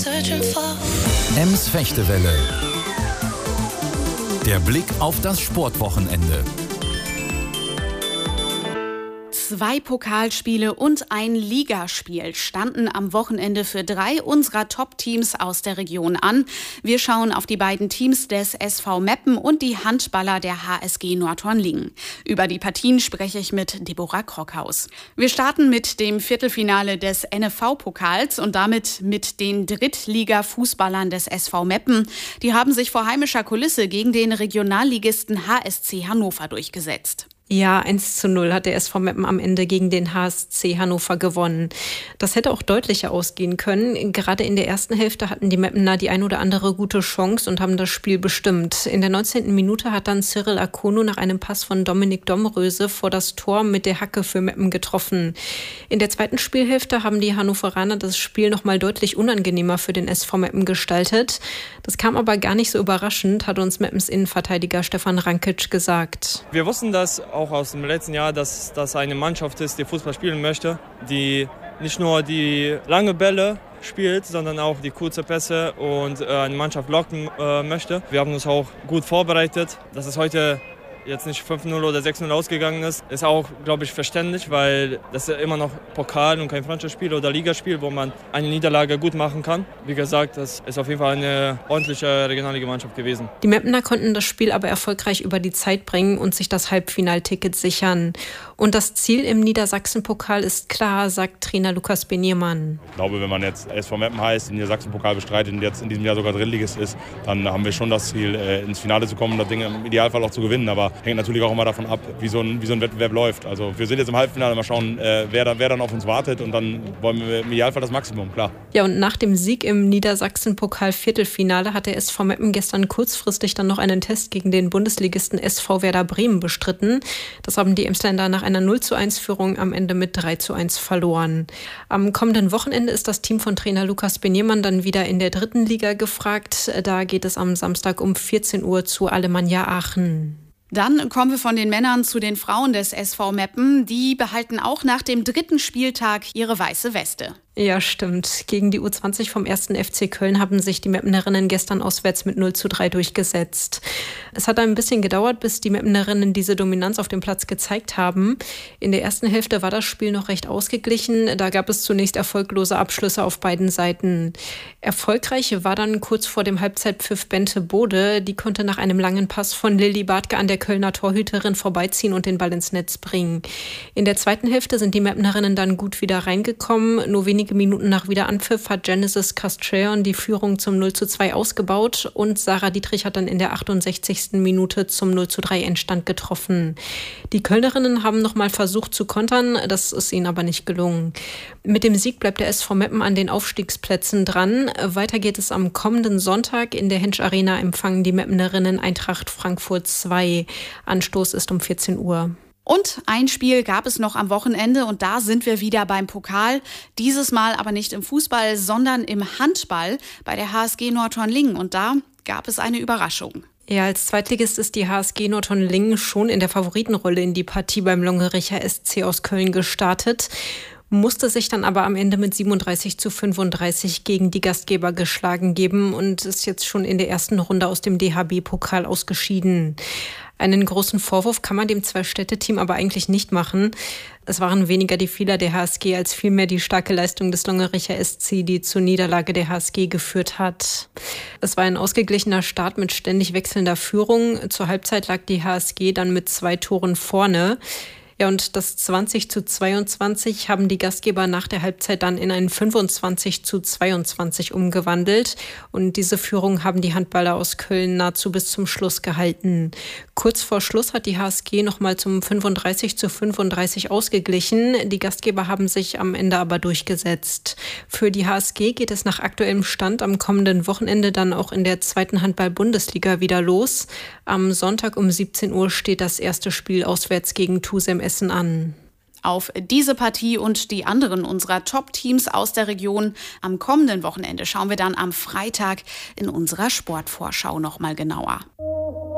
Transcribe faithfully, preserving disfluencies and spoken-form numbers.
Ems Fechtewelle. Der Blick auf das Sportwochenende. Zwei Pokalspiele und ein Ligaspiel standen am Wochenende für drei unserer Top-Teams aus der Region an. Wir schauen auf die beiden Teams des S V Meppen und die Handballer der H S G Nordhorn-Lingen. Über die Partien spreche ich mit Deborah Krockhaus. Wir starten mit dem Viertelfinale des N F V-Pokals und damit mit den Drittliga-Fußballern des S V Meppen. Die haben sich vor heimischer Kulisse gegen den Regionalligisten H S C Hannover durchgesetzt. Ja, eins zu null hat der S V Meppen am Ende gegen den H S C Hannover gewonnen. Das hätte auch deutlicher ausgehen können. Gerade in der ersten Hälfte hatten die Meppener die ein oder andere gute Chance und haben das Spiel bestimmt. In der neunzehnten Minute hat dann Cyril Akono nach einem Pass von Dominik Domröse vor das Tor mit der Hacke für Meppen getroffen. In der zweiten Spielhälfte haben die Hannoveraner das Spiel noch mal deutlich unangenehmer für den S V Meppen gestaltet. Das kam aber gar nicht so überraschend, hat uns Meppens Innenverteidiger Stefan Rankic gesagt. Wir wussten das auch aus dem letzten Jahr, dass das eine Mannschaft ist, die Fußball spielen möchte, die nicht nur die lange Bälle spielt, sondern auch die kurzen Pässe und äh, eine Mannschaft locken äh, möchte. Wir haben uns auch gut vorbereitet. Das ist heute jetzt nicht fünf null oder sechs null ausgegangen ist, ist auch, glaube ich, verständlich, weil das ist ja immer noch Pokal und kein Freundschaftsspiel oder Ligaspiel, wo man eine Niederlage gut machen kann. Wie gesagt, das ist auf jeden Fall eine ordentliche Regionalliga-Mannschaft gewesen. Die Meppener konnten das Spiel aber erfolgreich über die Zeit bringen und sich das Halbfinalticket sichern. Und das Ziel im Niedersachsen-Pokal ist klar, sagt Trainer Lukas Beniermann. Ich glaube, wenn man jetzt S V Meppen heißt, den Niedersachsen-Pokal bestreitet und jetzt in diesem Jahr sogar Drittligist ist, dann haben wir schon das Ziel, ins Finale zu kommen und das Ding im Idealfall auch zu gewinnen. Aber hängt natürlich auch immer davon ab, wie so ein, wie so ein Wettbewerb läuft. Also wir sind jetzt im Halbfinale, mal schauen, äh, wer, da, wer dann auf uns wartet und dann wollen wir im Idealfall das Maximum, klar. Ja, und nach dem Sieg im Niedersachsen-Pokal-Viertelfinale hat der S V Meppen gestern kurzfristig dann noch einen Test gegen den Bundesligisten S V Werder Bremen bestritten. Das haben die Emsländer nach einer null zu eins Führung am Ende mit drei zu eins verloren. Am kommenden Wochenende ist das Team von Trainer Lukas Beniermann dann wieder in der dritten Liga gefragt. Da geht es am Samstag um vierzehn Uhr zu Alemannia Aachen. Dann kommen wir von den Männern zu den Frauen des S V Meppen. Die behalten auch nach dem dritten Spieltag ihre weiße Weste. Ja, stimmt. Gegen die U zwanzig vom ersten F C Köln haben sich die Meppenerinnen gestern auswärts mit null zu drei durchgesetzt. Es hat ein bisschen gedauert, bis die Meppenerinnen diese Dominanz auf dem Platz gezeigt haben. In der ersten Hälfte war das Spiel noch recht ausgeglichen. Da gab es zunächst erfolglose Abschlüsse auf beiden Seiten. Erfolgreich war dann kurz vor dem Halbzeitpfiff Bente Bode. Die konnte nach einem langen Pass von Lilly Bartke an der Kölner Torhüterin vorbeiziehen und den Ball ins Netz bringen. In der zweiten Hälfte sind die Meppenerinnen dann gut wieder reingekommen. Nur wenige Minuten nach Wiederanpfiff hat Genesis Castreon die Führung zum null zu zwei ausgebaut und Sarah Dietrich hat dann in der achtundsechzigsten Minute zum null zu drei Endstand getroffen. Die Kölnerinnen haben nochmal versucht zu kontern, das ist ihnen aber nicht gelungen. Mit dem Sieg bleibt der S V Meppen an den Aufstiegsplätzen dran. Weiter geht es am kommenden Sonntag. In der Hensch Arena empfangen die Meppenerinnen Eintracht Frankfurt zwei. Anstoß ist um vierzehn Uhr. Und ein Spiel gab es noch am Wochenende und da sind wir wieder beim Pokal. Dieses Mal aber nicht im Fußball, sondern im Handball bei der H S G Nordhorn-Lingen. Und da gab es eine Überraschung. Ja, als Zweitligist ist die H S G Nordhorn-Lingen schon in der Favoritenrolle in die Partie beim Longericher S C aus Köln gestartet, musste sich dann aber am Ende mit siebenunddreißig zu fünfunddreißig gegen die Gastgeber geschlagen geben und ist jetzt schon in der ersten Runde aus dem D H B-Pokal ausgeschieden. Einen großen Vorwurf kann man dem Zwei-Städte-Team aber eigentlich nicht machen. Es waren weniger die Fehler der H S G als vielmehr die starke Leistung des Longericher S C, die zur Niederlage der H S G geführt hat. Es war ein ausgeglichener Start mit ständig wechselnder Führung. Zur Halbzeit lag die H S G dann mit zwei Toren vorne. Ja, und das zwanzig zu zweiundzwanzig haben die Gastgeber nach der Halbzeit dann in ein fünfundzwanzig zu zweiundzwanzig umgewandelt. Und diese Führung haben die Handballer aus Köln nahezu bis zum Schluss gehalten. Kurz vor Schluss hat die H S G nochmal zum fünfunddreißig zu fünfunddreißig ausgeglichen. Die Gastgeber haben sich am Ende aber durchgesetzt. Für die H S G geht es nach aktuellem Stand am kommenden Wochenende dann auch in der zweiten Handball-Bundesliga wieder los. Am Sonntag um siebzehn Uhr steht das erste Spiel auswärts gegen Tusem Essen an. Auf diese Partie und die anderen unserer Top-Teams aus der Region am kommenden Wochenende schauen wir dann am Freitag in unserer Sportvorschau noch mal genauer.